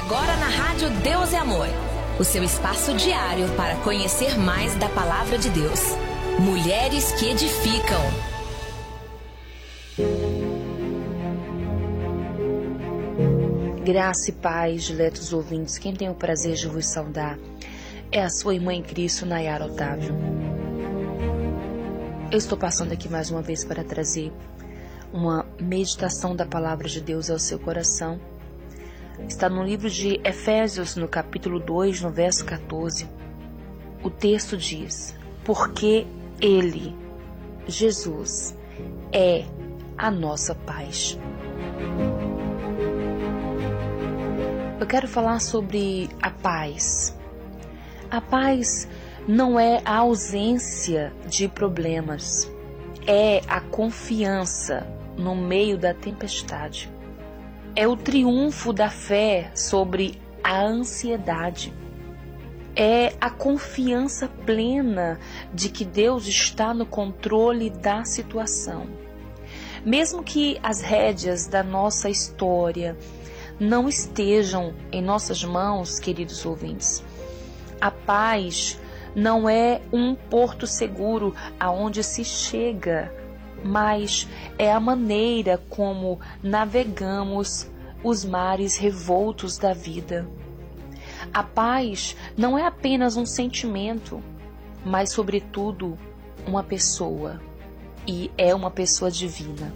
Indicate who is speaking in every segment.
Speaker 1: Agora na Rádio Deus é Amor, o seu espaço diário para conhecer mais da Palavra de Deus. Mulheres que edificam.
Speaker 2: Graça e paz, diletos ouvintes, quem tem o prazer de vos saudar é a sua irmã em Cristo, Nayara Otávio. Eu estou passando aqui mais uma vez para trazer uma meditação da Palavra de Deus ao seu coração. Está no livro de Efésios, no capítulo 2, no verso 14. O texto diz: porque Ele, Jesus, é a nossa paz. Eu quero falar sobre a paz. A paz não é a ausência de problemas, é a confiança no meio da tempestade. É o triunfo da fé sobre a ansiedade. É a confiança plena de que Deus está no controle da situação. Mesmo que as rédeas da nossa história não estejam em nossas mãos, queridos ouvintes, a paz não é um porto seguro aonde se chega, mas é a maneira como navegamos os mares revoltos da vida. A paz não é apenas um sentimento, mas, sobretudo, uma pessoa, e é uma pessoa divina.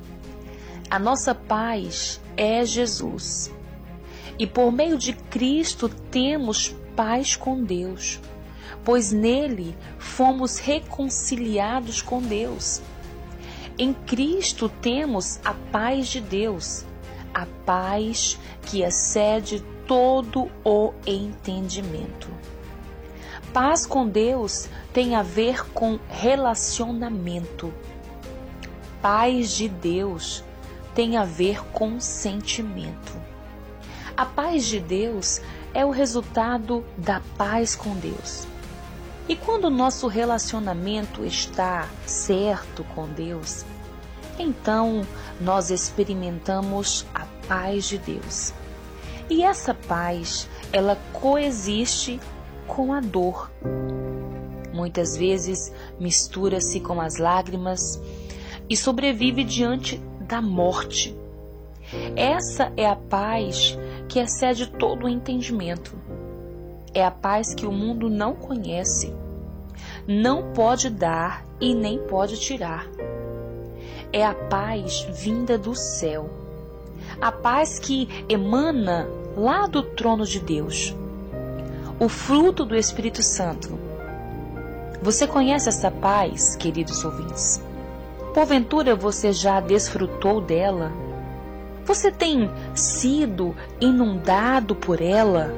Speaker 2: A nossa paz é Jesus, e por meio de Cristo temos paz com Deus, pois nele fomos reconciliados com Deus. Em Cristo temos a paz de Deus, a paz que excede todo o entendimento. Paz com Deus tem a ver com relacionamento. Paz de Deus tem a ver com sentimento. A paz de Deus é o resultado da paz com Deus. E quando o nosso relacionamento está certo com Deus, então nós experimentamos a paz de Deus. E essa paz, ela coexiste com a dor. Muitas vezes mistura-se com as lágrimas e sobrevive diante da morte. Essa é a paz que excede todo o entendimento. É a paz que o mundo não conhece, não pode dar e nem pode tirar. É a paz vinda do céu, a paz que emana lá do trono de Deus, o fruto do Espírito Santo. Você conhece essa paz, queridos ouvintes? Porventura você já desfrutou dela? Você tem sido inundado por ela?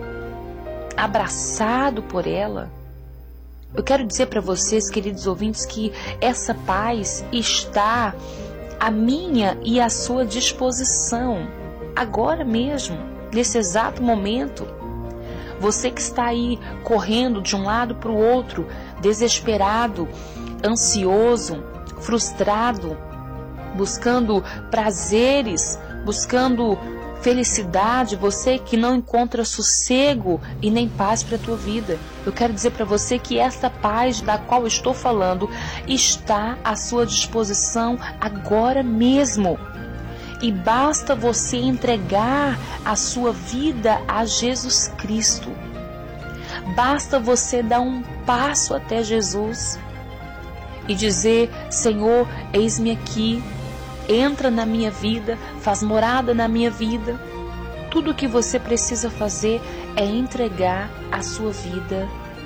Speaker 2: Abraçado por ela? Eu quero dizer para vocês, queridos ouvintes, que essa paz está à minha e à sua disposição, agora mesmo, nesse exato momento. Você que está aí correndo de um lado para o outro, desesperado, ansioso, frustrado, buscando prazeres, buscando felicidade, você que não encontra sossego e nem paz para a tua vida. Eu quero dizer para você que essa paz da qual eu estou falando está à sua disposição agora mesmo. E basta você entregar a sua vida a Jesus Cristo. Basta você dar um passo até Jesus e dizer: Senhor, eis-me aqui. Entra na minha vida, faz morada na minha vida. Tudo o que você precisa fazer é entregar a sua vida